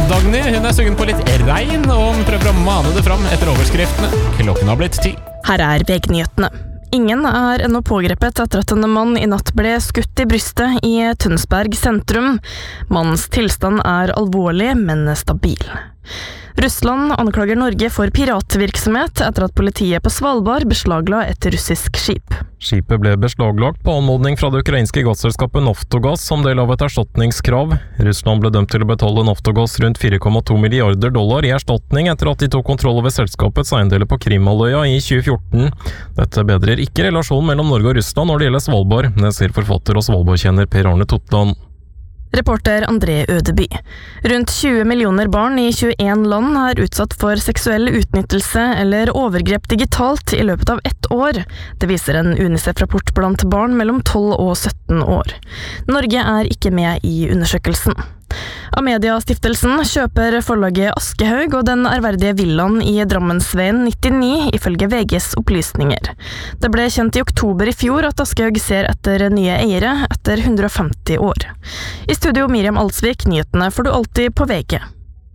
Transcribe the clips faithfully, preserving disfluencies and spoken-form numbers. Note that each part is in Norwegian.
Dagny, hun er sugen på litt regn, og hun prøver å mane det fram etter overskriftene. Klokken har blitt ti. Her er V G-nyhetene. Ingen er ennå pågrepet etter at en mann i natt ble skutt i brystet i Tønsberg sentrum. Mannens tilstand er alvorlig, men stabil. Russland anklager Norge for piratvirksomhet etter at politiet på Svalbard beslagla et russisk skip. Skipet ble beslaglagt på anmodning fra det ukrainske gassselskapet Naftogaz som del av et erstatningskrav. Russland ble dømt til å betale Naftogaz rundt fire komma to milliarder dollar i erstatning etter at de tok kontroll over selskapets eiendeler på Krimhalvøya i tjue fjorten. Dette bedrer ikke relasjonen mellom Norge og Russland når det gjelder Svalbard, det sier forfatter og Svalbardkjenner Per Arne Totland. Reporter André Ødeby. Rundt tjue millioner barn i tjueen land er utsatt for seksuell utnyttelse eller overgrep digitalt i løpet av ett år. Det viser en UNICEF-rapport blant barn mellom tolv og sytten år. Norge er ikke med i undersøkelsen. Amedia-stiftelsen kjøper forlaget Aschehoug og den ærverdige villaen i Drammensveien nittini, ifølge V G's opplysninger. Det ble kjent i oktober i fjor at Aschehoug ser etter nye eiere etter hundre og femti år. I studio Miriam Alsvik, nyhetene får du alltid på V G.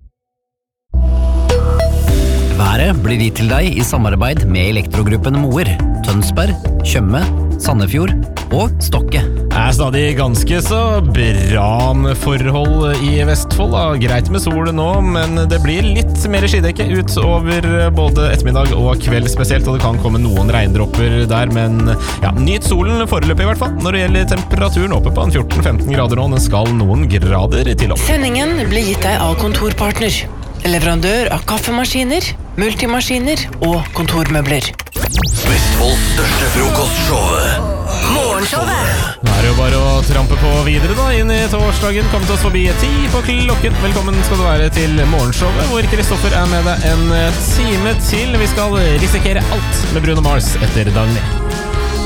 Været blir gitt til deg i samarbeid med Elektrogruppen Moer, Tønsberg, Tjøme, Sandefjord og Stokke. Det er stadig ganske så bra forhold i Vestfold. Da. Greit med sol nå, men det blir litt mer skidekke utover både ettermiddag og kveld spesielt, og det kan komme noen regndropper der, men ja, nyt solen foreløpig i hvert fall. Når det gjelder temperaturen oppe på fjorten til femten grader nå, den skal noen grader til opp. Sendingen blir gitt deg av Kontorpartner, leverandør av kaffemaskiner, multimaskiner og kontormøbler. Vestfolds største frokostshowet. Morgenshowet. Nå er det jo bare å trampe på videre da, inn i torsdagen. Kom til oss forbi ti på klokken. Velkommen skal du være til morgenshowet, hvor Kristoffer er med deg en time til. Vi skal risikere alt med Bruno Mars etter Dagny.